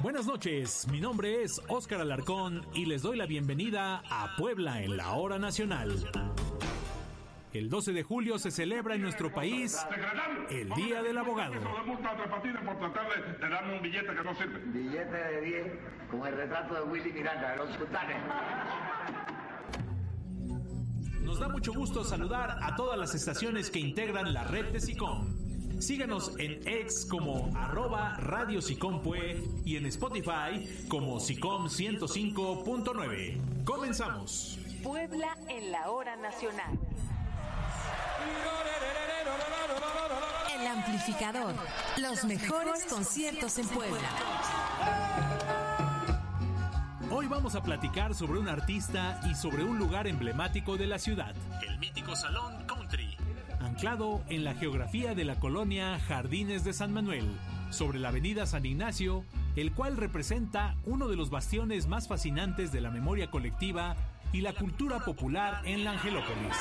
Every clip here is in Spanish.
Buenas noches, mi nombre es Óscar Alarcón y les doy la bienvenida a Puebla en la Hora Nacional. El 12 de julio se celebra en nuestro país el Día del Abogado. Por tratar de darme un billete que no sirve. Billete de 10 con el retrato de Willy Miranda de los sultanes. Nos da mucho gusto saludar a todas las estaciones que integran la red de SICOM. Síganos en X como @Radio SICOM-Pue y en Spotify como SICOM 105.9. Comenzamos. Puebla en la Hora Nacional. El amplificador. Los mejores conciertos en Puebla. Hoy vamos a platicar sobre un artista y sobre un lugar emblemático de la ciudad. El mítico Salón Country, anclado en la geografía de la colonia Jardines de San Manuel, sobre la avenida San Ignacio, el cual representa uno de los bastiones más fascinantes de la memoria colectiva y la cultura popular en la Angelópolis.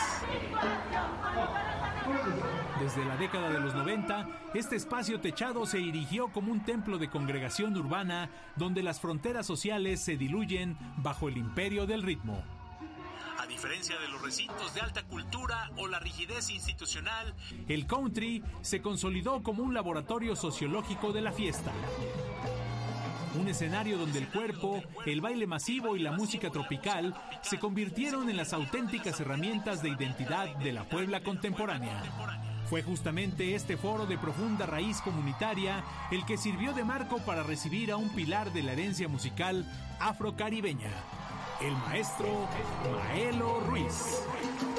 Desde la década de los 90, este espacio techado se erigió como un templo de congregación urbana donde las fronteras sociales se diluyen bajo el imperio del ritmo. A diferencia de los recintos de alta cultura o la rigidez institucional, el country se consolidó como un laboratorio sociológico de la fiesta. Un escenario donde el cuerpo, el baile masivo y la música tropical se convirtieron en las auténticas herramientas de identidad de la Puebla contemporánea. Fue justamente este foro de profunda raíz comunitaria el que sirvió de marco para recibir a un pilar de la herencia musical afrocaribeña, el maestro Maelo Ruiz.